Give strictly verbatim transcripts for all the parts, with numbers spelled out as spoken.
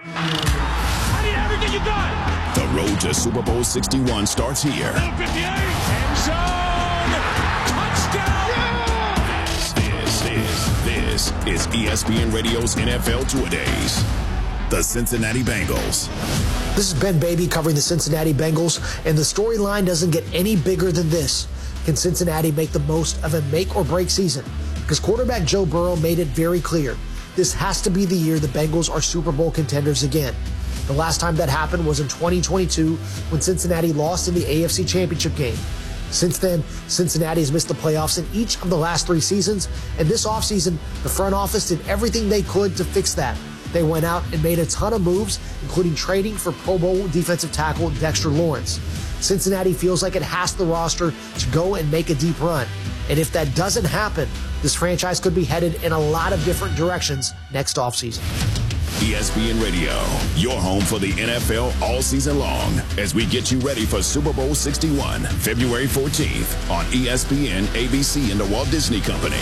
I need everything you got. The road to Super Bowl sixty-one starts here. fifty-eight, end zone, touchdown. Yeah! This, this, this is E S P N Radio's N F L Two-A-Days. The Cincinnati Bengals. This is Ben Baby covering the Cincinnati Bengals, and the storyline doesn't get any bigger than this. Can Cincinnati make the most of a make-or-break season? Because quarterback Joe Burrow made it very clear. This has to be the year the Bengals are Super Bowl contenders again. The last time that happened was in twenty twenty-two when Cincinnati lost in the A F C Championship game. Since then, Cincinnati has missed the playoffs in each of the last three seasons, and this offseason, the front office did everything they could to fix that. They went out and made a ton of moves, including trading for Pro Bowl defensive tackle Dexter Lawrence. Cincinnati feels like it has the roster to go and make a deep run. And if that doesn't happen, this franchise could be headed in a lot of different directions next offseason. E S P N Radio, your home for the N F L all season long, as we get you ready for Super Bowl sixty-one, February fourteenth on E S P N, A B C, and the Walt Disney Company.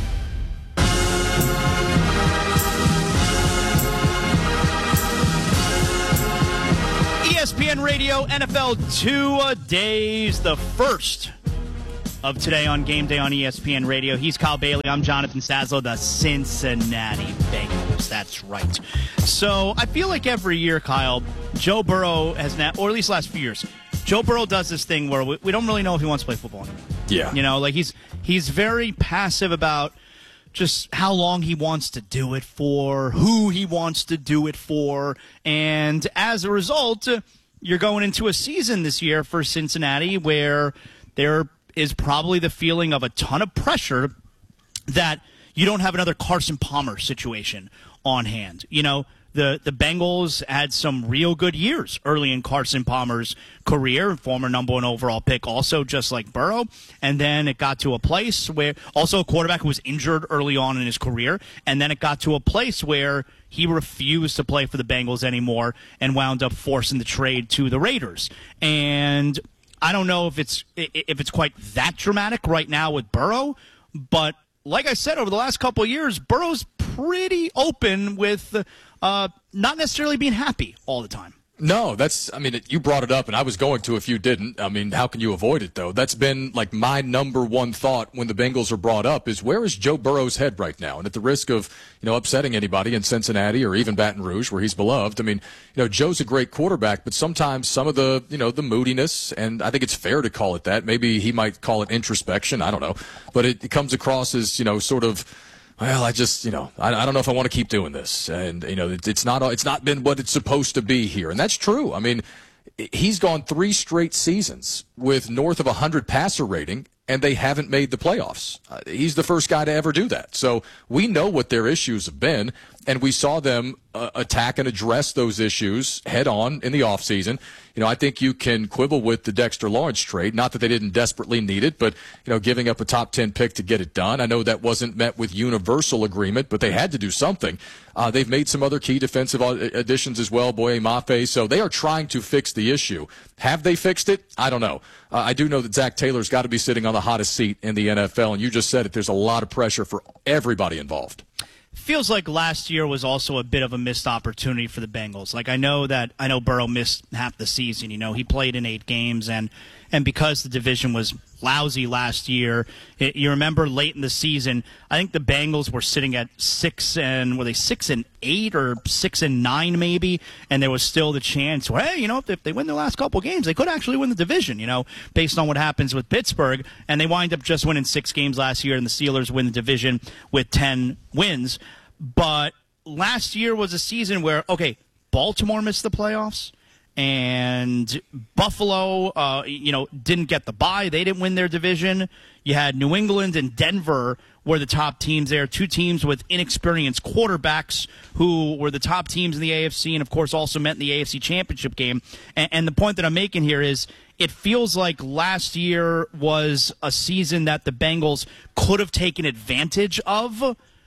E S P N Radio, N F L Two-A-Days, the first of today on Game Day on E S P N Radio. He's Kyle Bailey. I'm Jonathan Sazlo, the Cincinnati Bengals. That's right. So I feel like every year, Kyle, Joe Burrow has, now, or at least last few years, Joe Burrow does this thing where we, we don't really know if he wants to play football anymore. Yeah. You know, like he's he's very passive about just how long he wants to do it for, who he wants to do it for, and as a result, you're going into a season this year for Cincinnati where there is probably the feeling of a ton of pressure that you don't have another Carson Palmer situation on hand. You know, the, the Bengals had some real good years early in Carson Palmer's career, former number one overall pick, also just like Burrow. And then it got to a place where also a quarterback who was injured early on in his career. And then it got to a place where he refused to play for the Bengals anymore and wound up forcing the trade to the Raiders. And I don't know if it's if it's quite that dramatic right now with Burrow, but like I said, over the last couple of years, Burrow's pretty open with uh, not necessarily being happy all the time. No, that's, I mean, you brought it up, and I was going to if you didn't. I mean, how can you avoid it, though? That's been, like, my number one thought when the Bengals are brought up is, where is Joe Burrow's head right now? And at the risk of, you know, upsetting anybody in Cincinnati or even Baton Rouge, where he's beloved, I mean, you know, Joe's a great quarterback, but sometimes some of the, you know, the moodiness, and I think it's fair to call it that. Maybe he might call it introspection. I don't know. But it, it comes across as, you know, sort of, well, I just, you know, I, I don't know if I want to keep doing this. And, you know, it, it's not it's not been what it's supposed to be here. And that's true. I mean, he's gone three straight seasons with north of one hundred passer rating, and they haven't made the playoffs. Uh, he's the first guy to ever do that. So we know what their issues have been, and we saw them uh, attack and address those issues head on in the offseason. You know, I think you can quibble with the Dexter Lawrence trade. Not that they didn't desperately need it, but, you know, giving up a top ten pick to get it done. I know that wasn't met with universal agreement, but they had to do something. Uh, they've made some other key defensive additions as well, Boye Mafe. So they are trying to fix the issue. Have they fixed it? I don't know. Uh, I do know that Zach Taylor's got to be sitting on the hottest seat in the N F L, and you just said it. There's a lot of pressure for everybody involved. Feels like last year was also a bit of a missed opportunity for the Bengals. Like, I know that I know Burrow missed half the season. You know, he played in eight games, and and because the division was lousy last year, it, you remember late in the season, I think the Bengals were sitting at six and were they six and eight or six and nine maybe, and there was still the chance, well, hey, you know, if they, if they win their last couple games, they could actually win the division. You know, based on what happens with Pittsburgh, and they wind up just winning six games last year, and the Steelers win the division with ten wins. But last year was a season where, okay, Baltimore missed the playoffs, and Buffalo, uh, you know, didn't get the bye. They didn't win their division. You had New England and Denver were the top teams there, two teams with inexperienced quarterbacks who were the top teams in the A F C and, of course, also met in the A F C Championship game. And, and the point that I'm making here is it feels like last year was a season that the Bengals could have taken advantage of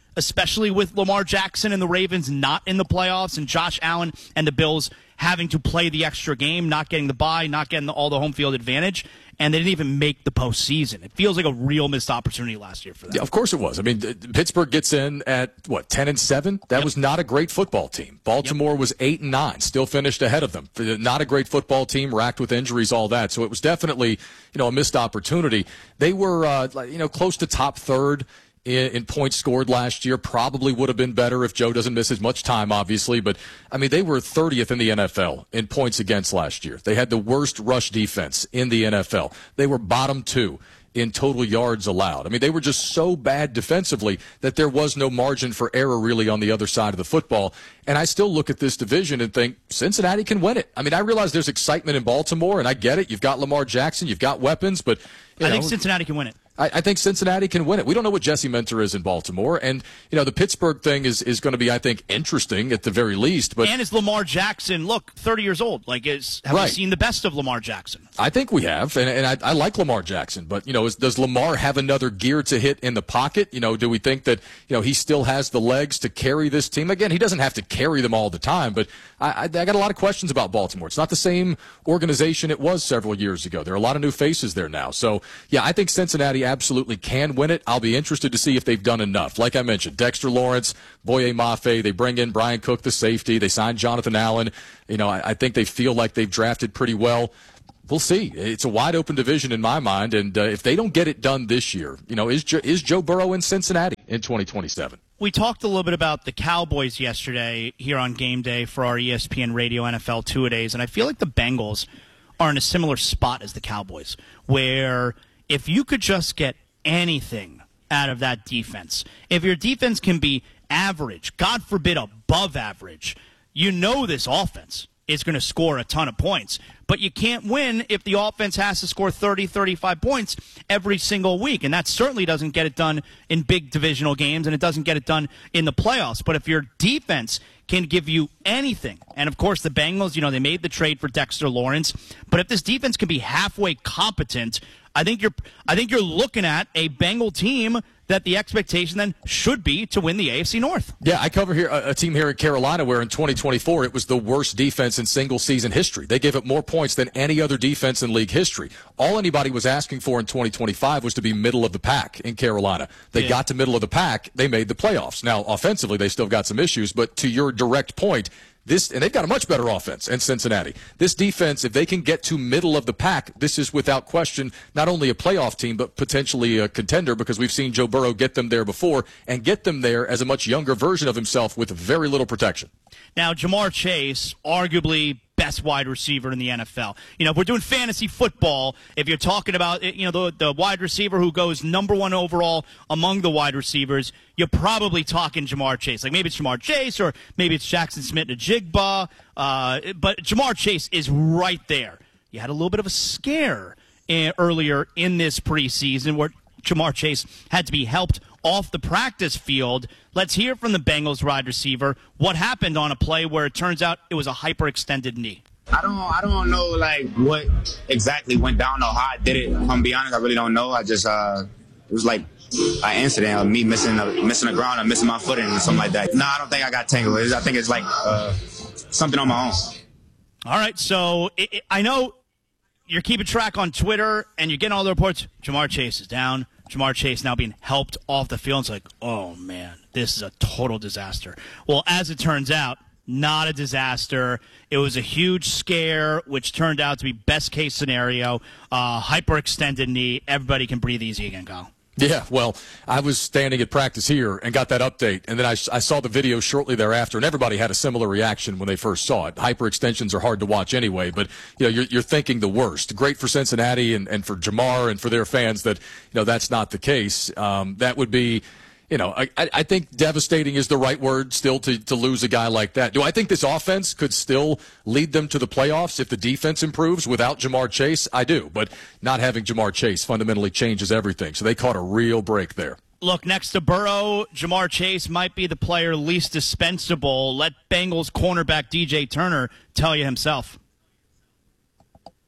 especially with Lamar Jackson and the Ravens not in the playoffs and Josh Allen and the Bills having to play the extra game, not getting the bye, not getting the, all the home field advantage, and they didn't even make the postseason. It feels like a real missed opportunity last year for them. Yeah, of course it was. I mean, Pittsburgh gets in at, what, ten and seven? That yep. was not a great football team. Baltimore yep. was eight and nine, still finished ahead of them. Not a great football team, racked with injuries, all that. So it was definitely, you know, a missed opportunity. They were, uh, you know, close to top third in, in points scored last year. Probably would have been better if Joe doesn't miss as much time, obviously. But, I mean, they were thirtieth in the N F L in points against last year. They had the worst rush defense in the N F L. They were bottom two in total yards allowed. I mean, they were just so bad defensively that there was no margin for error really on the other side of the football. And I still look at this division and think Cincinnati can win it. I mean, I realize there's excitement in Baltimore, and I get it. You've got Lamar Jackson, you've got weapons, but you I know, think Cincinnati can win it. I, I think Cincinnati can win it. We don't know what Jesse Minter is in Baltimore, and you know the Pittsburgh thing is, is going to be, I think, interesting at the very least. But and is Lamar Jackson, look, thirty years old? Like, is have right. we seen the best of Lamar Jackson? I think we have, and, and I, I like Lamar Jackson. But you know, is, does Lamar have another gear to hit in the pocket? You know, do we think that you know he still has the legs to carry this team? Again, he doesn't have to carry them all the time, but I, I, I got a lot of questions about Baltimore. It's not the same organization it was several years ago. There are a lot of new faces there now. So yeah, I think Cincinnati absolutely can win it. I'll be interested to see if they've done enough. Like I mentioned, Dexter Lawrence, Boye Mafe, they bring in Brian Cook, the safety. They signed Jonathan Allen. You know, I, I think they feel like they've drafted pretty well. We'll see. It's a wide open division in my mind, and uh, if they don't get it done this year, you know, is jo- is Joe Burrow in Cincinnati in twenty twenty-seven? We talked a little bit about the Cowboys yesterday here on Game Day for our E S P N Radio N F L Two-A-Days, and I feel like the Bengals are in a similar spot as the Cowboys, where if you could just get anything out of that defense, if your defense can be average, God forbid above average, you know this offense is going to score a ton of points. But you can't win if the offense has to score thirty, thirty-five points every single week. And that certainly doesn't get it done in big divisional games, and it doesn't get it done in the playoffs. But if your defense can give you anything, and of course the Bengals, you know, they made the trade for Dexter Lawrence, but if this defense can be halfway competent, I think you're I think you're looking at a Bengal team that the expectation then should be to win the A F C North. Yeah, I cover here a, a team here in Carolina where in twenty twenty-four it was the worst defense in single season history. They gave up more points than any other defense in league history. All anybody was asking for in twenty twenty-five was to be middle of the pack in Carolina. They yeah. got to middle of the pack. They made the playoffs. Now, offensively, they still got some issues, but to your direct point, this, and they've got a much better offense in Cincinnati. This defense, if they can get to middle of the pack, this is without question not only a playoff team, but potentially a contender, because we've seen Joe Burrow get them there before and get them there as a much younger version of himself with very little protection. Now, Jamar Chase, arguably best wide receiver in the N F L. You know, if we're doing fantasy football, if you're talking about, you know, the, the wide receiver who goes number one overall among the wide receivers, you're probably talking Jamar Chase. Like maybe it's Jamar Chase or maybe it's Jackson Smith-Njigba. Uh, but Jamar Chase is right there. You had a little bit of a scare in, earlier in this preseason where Jamar Chase had to be helped off the practice field. Let's hear from the Bengals wide receiver what happened on a play where it turns out it was a hyperextended knee. I don't I don't know like what exactly went down or how I did it. If I'm be honest, I really don't know. I just uh it was like an incident of me missing the missing the ground and missing my footing or something like that. No, I don't think I got tangled. I think it's like uh, something on my own. All right, so it, it, I know you're keeping track on Twitter and you're getting all the reports. Jamar Chase is down. Jamar Chase now being helped off the field. It's like, oh, man, this is a total disaster. Well, as it turns out, not a disaster. It was a huge scare, which turned out to be best-case scenario. Uh, hyperextended knee. Everybody can breathe easy again, Kyle. Yeah, well, I was standing at practice here and got that update, and then I, I saw the video shortly thereafter, and everybody had a similar reaction when they first saw it. Hyperextensions are hard to watch anyway, but you know you're, you're thinking the worst. Great for Cincinnati and, and for Jamar and for their fans that you know that's not the case. Um, that would be. You know, I, I think devastating is the right word still to, to lose a guy like that. Do I think this offense could still lead them to the playoffs if the defense improves without Jamar Chase? I do, but not having Jamar Chase fundamentally changes everything. So they caught a real break there. Look, next to Burrow, Jamar Chase might be the player least dispensable. Let Bengals cornerback D J Turner tell you himself.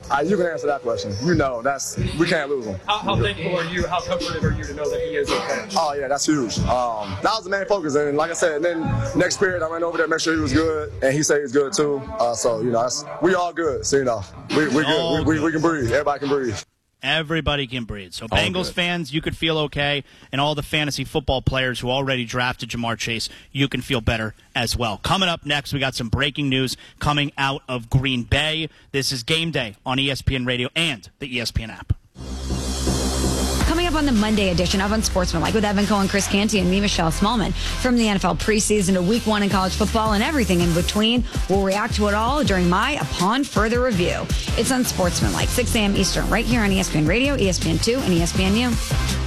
Uh, you can answer that question. You know, that's we can't lose him. How, how thankful are you? How comforted are you to know that he is okay? Oh, yeah, that's huge. Um, that was the main focus. And like I said, then next period, I went over there, make sure he was good, and he said he was good too. Uh, so, you know, that's, we all good. So, you know, we, we good. We, we, we can breathe. Everybody can breathe. Everybody can breathe. So Bengals fans, you could feel okay, and all the fantasy football players who already drafted Jamar Chase, you can feel better as well. Coming up next, we got some breaking news coming out of Green Bay. This is Game Day on E S P N Radio and the E S P N app. Coming up on the Monday edition of Unsportsmanlike with Evan Cohen, Chris Canty, and me, Michelle Smallman. From the N F L preseason to week one in college football and everything in between, we'll react to it all during my Upon Further Review. It's Unsportsmanlike, six a.m. Eastern, right here on E S P N Radio, E S P N two, and E S P N U.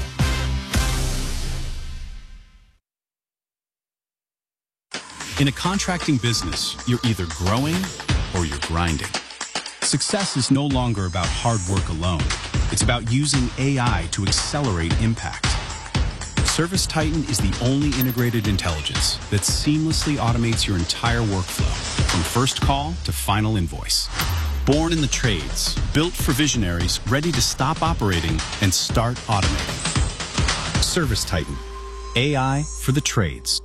In a contracting business, you're either growing or you're grinding. Success is no longer about hard work alone. It's about using A I to accelerate impact. ServiceTitan is the only integrated intelligence that seamlessly automates your entire workflow, from first call to final invoice. Born in the trades, built for visionaries ready to stop operating and start automating. ServiceTitan, A I for the trades.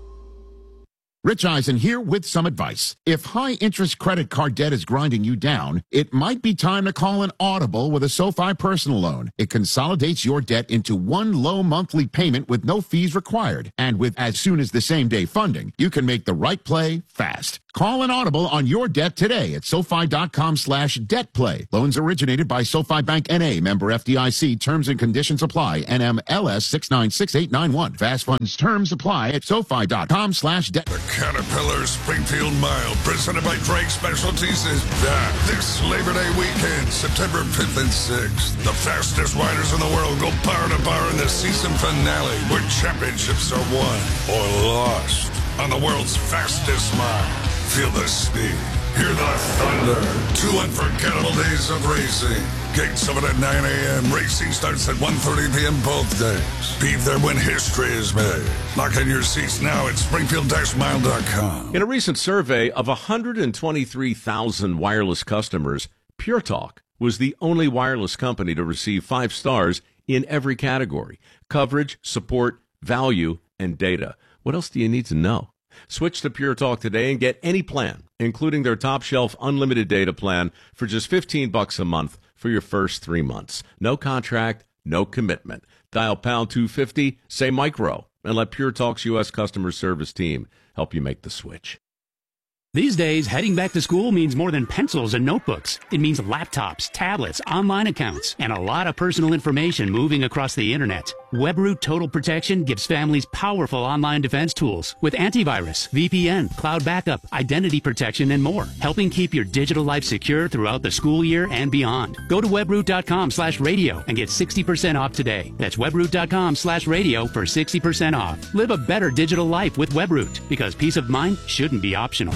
Rich Eisen here with some advice. If high-interest credit card debt is grinding you down, it might be time to call an Audible with a SoFi personal loan. It consolidates your debt into one low monthly payment with no fees required. And with as soon as the same-day funding, you can make the right play fast. Call an Audible on your debt today at SoFi.com slash debt play. Loans originated by SoFi Bank N A, member F D I C. Terms and conditions apply. N M L S six nine six eight nine one. Fast funds terms apply at SoFi.com slash debt. The Caterpillar Springfield Mile, presented by Drake Specialties, is back this Labor Day weekend, September fifth and sixth. The fastest riders in the world go bar to bar in the season finale, where championships are won or lost on the world's fastest mile. Feel the speed, hear the thunder. Two unforgettable days of racing. Gates open at nine a.m. Racing starts at one thirty p.m. both days. Be there when history is made. Lock in your seats now at Springfield Mile dot com. In a recent survey of one hundred twenty-three thousand wireless customers, Pure Talk was the only wireless company to receive five stars in every category: coverage, support, value, and data. What else do you need to know? Switch to Pure Talk today and get any plan, including their top-shelf unlimited data plan, for just fifteen bucks a month for your first three months. No contract, no commitment. Dial pound two fifty, say micro, and let Pure Talk's U S customer service team help you make the switch. These days, heading back to school means more than pencils and notebooks. It means laptops, tablets, online accounts, and a lot of personal information moving across the internet. WebRoot Total Protection gives families powerful online defense tools with antivirus, V P N, cloud backup, identity protection, and more, helping keep your digital life secure throughout the school year and beyond. Go to webroot.com slash radio and get sixty percent off today. That's webroot.com slash radio for sixty percent off. Live a better digital life with WebRoot, because peace of mind shouldn't be optional.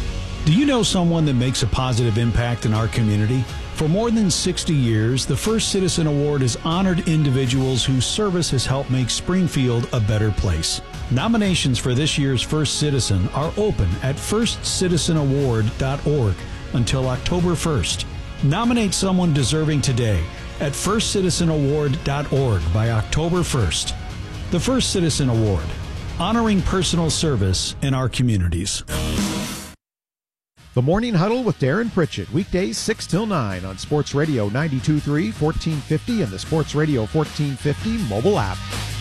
Do you know someone that makes a positive impact in our community? For more than sixty years, the First Citizen Award has honored individuals whose service has helped make Springfield a better place. Nominations for this year's First Citizen are open at first citizen award dot org until October first. Nominate someone deserving today at first citizen award dot org by October first. The First Citizen Award, honoring personal service in our communities. The Morning Huddle with Darren Pritchett, weekdays six till nine on Sports Radio ninety-two point three, fourteen fifty, and the Sports Radio fourteen fifty mobile app.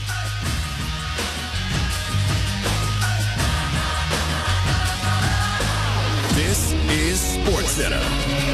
This is SportsCenter.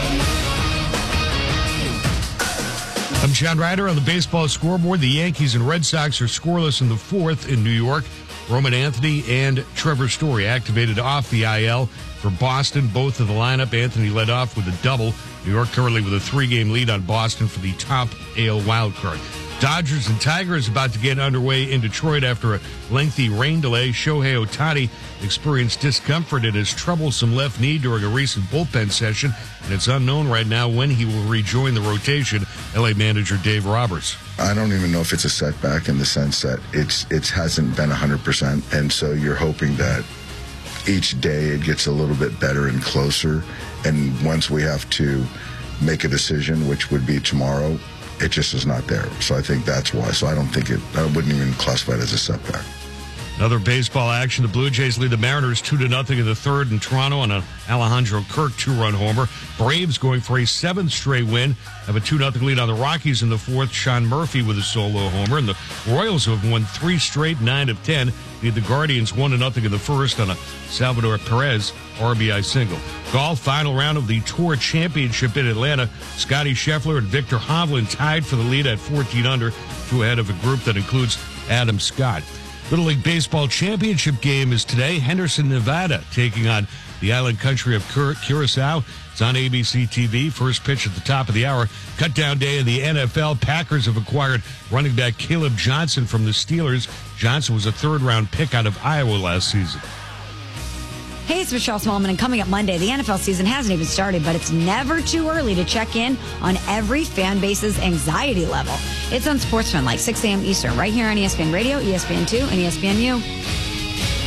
I'm John Ryder on the baseball scoreboard. The Yankees and Red Sox are scoreless in the fourth in New York. Roman Anthony and Trevor Story activated off the I L for Boston. Both of the lineup. Anthony led off with a double. New York currently with a three-game lead on Boston for the top A L wildcard. Dodgers and Tigers about to get underway in Detroit after a lengthy rain delay. Shohei Ohtani experienced discomfort in his troublesome left knee during a recent bullpen session, and it's unknown right now when he will rejoin the rotation. L A manager Dave Roberts. I don't even know if it's a setback in the sense that it's it hasn't been one hundred percent, and so you're hoping that each day it gets a little bit better and closer, and once we have to make a decision, which would be tomorrow. It just is not there. So I think that's why. So I don't think it, I wouldn't even classify it as a setback. Another baseball action. The Blue Jays lead the Mariners two to nothing in the third in Toronto on an Alejandro Kirk two-run homer. Braves going for a seventh straight win. Have a two nothing lead on the Rockies in the fourth. Sean Murphy with a solo homer. And the Royals, who have won three straight, nine of ten, lead the Guardians one to nothing in the first on a Salvador Perez R B I single. Golf, final round of the Tour Championship in Atlanta. Scotty Scheffler and Victor Hovland tied for the lead at fourteen under, two ahead of a group that includes Adam Scott. Little League Baseball Championship game is today. Henderson, Nevada, taking on the island country of Cur- Curacao. It's on A B C T V. First pitch at the top of the hour. Cutdown day in the N F L. Packers have acquired running back Caleb Johnson from the Steelers. Johnson was a third-round pick out of Iowa last season. Hey, it's Michelle Smallman, and coming up Monday, the N F L season hasn't even started, but it's never too early to check in on every fan base's anxiety level. It's on Sportsman, like six a.m. Eastern, right here on E S P N Radio, E S P N two, and E S P N U.